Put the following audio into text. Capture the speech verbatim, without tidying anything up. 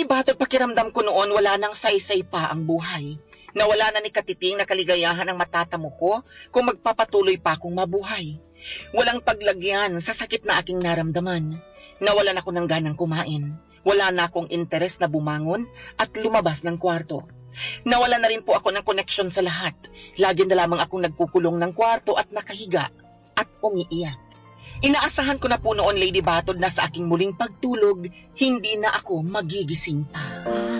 Lady Battle, pakiramdam ko noon wala nang saysay pa ang buhay. Nawala na ni katiting na kaligayahan ang matatamo ko kung magpapatuloy pa akong mabuhay. Walang paglagyan sa sakit na aking naramdaman. Nawalan ako ng ganang kumain. Wala na akong interes na bumangon at lumabas ng kwarto. Nawala na rin po ako ng koneksyon sa lahat. Lagi na lamang akong nagkukulong ng kwarto at nakahiga at umiiyak. Inaasahan ko na po noon, Lady Battle, na sa aking muling pagtulog, hindi na ako magigising pa.